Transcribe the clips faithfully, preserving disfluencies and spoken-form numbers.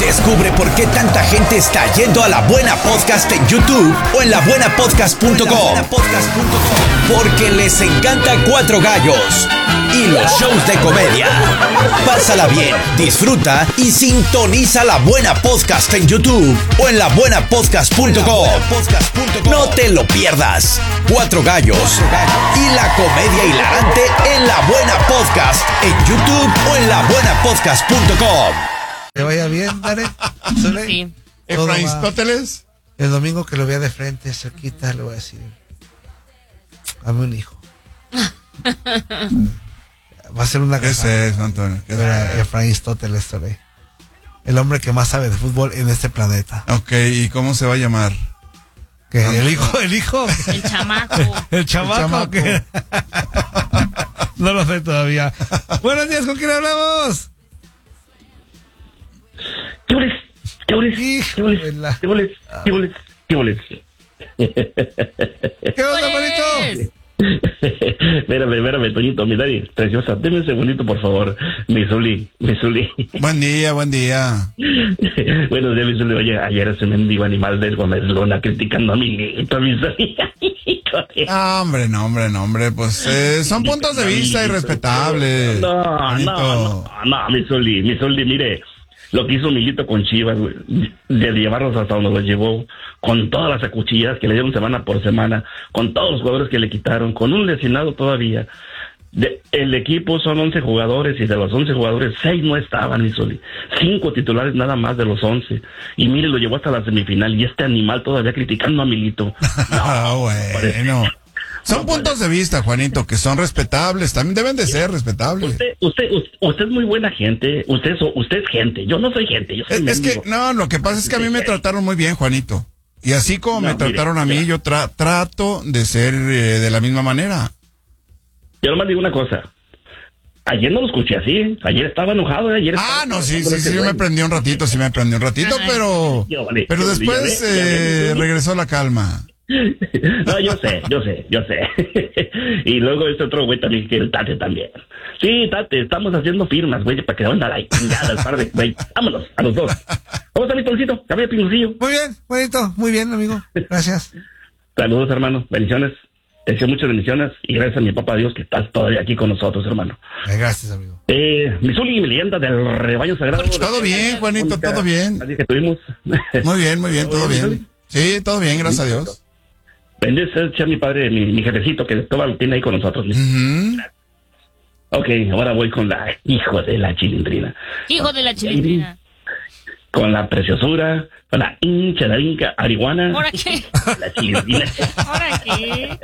Descubre por qué tanta gente está yendo a La Buena Podcast en YouTube o en la buena podcast punto com. Porque les encanta Cuatro Gallos y los shows de comedia. Pásala bien, disfruta y sintoniza La Buena Podcast en YouTube o en la buena podcast punto com. No te lo pierdas. Cuatro Gallos y la comedia hilarante en La Buena Podcast en YouTube o en la buena podcast punto com. Que vaya bien, Dare. Sí. Efraístóteles. El domingo que lo vea de frente, cerquita, le voy a decir: dame un hijo. Va a ser una ¿Qué es casa. eso, Antonio? ¿Qué es Era eso? Efraístóteles, Dare. El hombre que más sabe de fútbol en este planeta. Ok, ¿y cómo se va a llamar? ¿Qué? ¿El hijo? ¿El hijo? El chamaco. ¿El chamaco? chamaco. ¿Qué? No lo sé todavía. Buenos días, ¿con quién hablamos? ¿Qué boles? ¿Qué boles? Hijo ¿Qué boles? de la- ¿Qué boles? ¿Qué boles? ¿Qué boles? ¿Qué onda, manito? Espérame, espérame, Toñito, mi Dani, preciosa, deme un segundito, por favor. Mi Zuli, mi Zuli. Buen día, buen día. Buenos días, mi Zuli. Oye, ayer ese mendigo animal del Gómez Luna criticando a mi nieto, mi Zuli. Ah, hombre, no, hombre, no, hombre, pues eh, son puntos de vista irrespetables. No, no, Bonito. no, no, mi Zuli, mi Zuli, mire. Lo que hizo Milito con Chivas, güey, de llevarlos hasta donde los llevó, con todas las acuchilladas que le dieron semana por semana, con todos los jugadores que le quitaron, con un lesionado todavía. De, el equipo son once jugadores y de los once jugadores, seis no estaban, mi Zuli. Cinco titulares nada más de los once. Y mire, lo llevó hasta la semifinal y este animal todavía criticando a Milito. Ah, bueno. Son No puntos de vista, Juanito, que son respetables, también deben de ser respetables. Usted, usted, usted, usted es muy buena gente, usted, es- usted es gente, yo no soy gente, yo soy Es, es que, mendigo. no, lo que pasa es que a mí me trataron muy bien, Juanito. Y así como No, me mire, trataron a mí, mire. yo tra- trato de ser eh, de la misma manera. Yo nomás digo una cosa. Ayer no lo escuché así. Ayer estaba enojado. Ayer Ah, estaba- no, sí, sí, sí, me prendió un ratito, sí me prendió un ratito, Ay. pero, Yo, vale, pero yo, después ya ve, ya ve, eh, ya ve. regresó la calma. No, yo sé, yo sé, yo sé. Y luego este otro güey también que el Tate también. Sí, Tate, estamos haciendo firmas, güey, para que onda la chingada el par de güey. Vámonos, a los dos. ¿Cómo está mi toncito? ¿Cabía piloncillo? Muy bien, bonito, muy bien, amigo. Gracias. Saludos, hermano. Bendiciones. Te deseo muchas bendiciones y gracias a mi papá Dios que estás todavía aquí con nosotros, hermano. Ay, gracias, amigo. Eh, mi Zuli y mi leyenda del rebaño sagrado. Todo bien, Juanito, todo bien. Así que tuvimos. Muy bien, muy bien, todo bien. Sí, todo bien, gracias a Dios. Bendice sea mi padre, mi, mi jefecito, que todo lo tiene ahí con nosotros. Ujú. Ok, ahora voy con la hijo de la chilindrina. Hijo de la chilindrina. Con la preciosura, con la hincha, la hinca, arihuana. ¿Ahora qué? La chilindrina. ¿Ahora qué?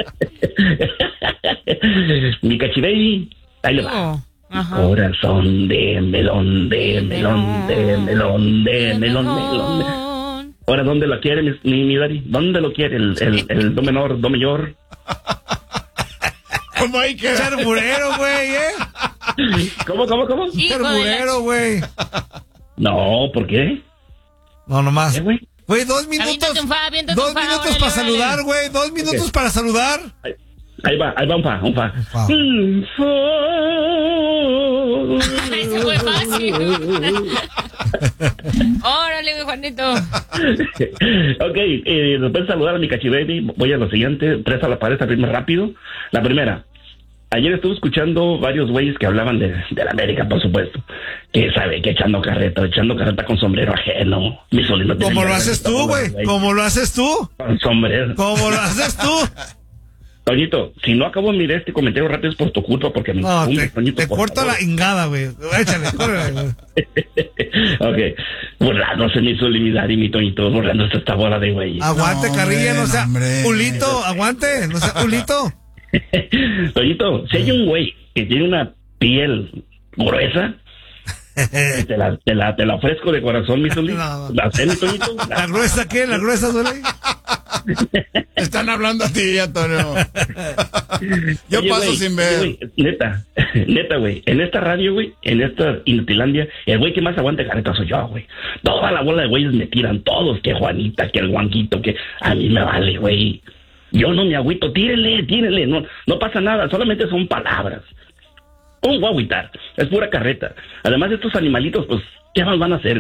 Mi cachibaby, ahí le va. Oh, ajá. Corazón de melón, de melón, de melón, de melón, de melón. de- Ahora, ¿dónde lo quiere mi, mi, mi Dari? ¿Dónde lo quiere el, el, el do menor, do mayor? ¿Cómo hay que? Charburero, güey, ¿eh? ¿Cómo, cómo, cómo? Hijo de la Charburero, güey. No, ¿por qué? No, nomás. ¿Qué, güey? Güey, dos minutos. Aviéntate un fa, aviéntate Dos un fa, minutos órale, para órale. saludar, güey. Dos minutos Ok. para saludar. Ahí, ahí va, ahí va un fa, un fa. fa. Un fa. Ay, se fue fácil. Órale, mi Juanito. Ok, eh, después de saludar a mi cachibaby, voy a lo siguiente, tres a la pared, abrirme rápido. La primera, ayer estuve escuchando varios güeyes que hablaban de, de la América, por supuesto. Que sabe, que echando carreta, echando carreta con sombrero ajeno. Mi solino tiene ¿Cómo lo carreta, haces tú, güey? güey. ¿Cómo lo haces tú? Con sombrero. ¿Cómo lo haces tú? Toñito, si no acabo de mirar este comentario rápido es por tu culpa, porque me No, incumbes, te, Toñito, te por corto favor. la ingada, güey. Échale, córrele, güey. Ok, burlándose mi solemnidad y mi Toñito, burlándose esta bola de güey. Aguante, No, carrilla, no hombre, sea no, hombre. culito, aguante, no sea culito. Toñito, si hay un güey que tiene una piel gruesa, te la, te la, te la ofrezco de corazón, mi Zuli. No, no. ¿La sé, mi Toñito? ¿La gruesa qué? ¿La gruesa duele? Están hablando a ti, Antonio. Yo Oye, paso güey, sin oye, ver. güey, neta, neta, güey. En esta radio, güey, en esta Inutilandia, el güey que más aguanta careta soy yo, güey. Toda la bola de güeyes me tiran, todos, que Juanita, que el Juanquito, que a mí me vale, güey. Yo no me agüito, tírenle, tírenle, no, no pasa nada, solamente son palabras. ¿Cómo voy a agüitar? Es pura carreta. Además, estos animalitos, pues, ¿qué más van a hacer?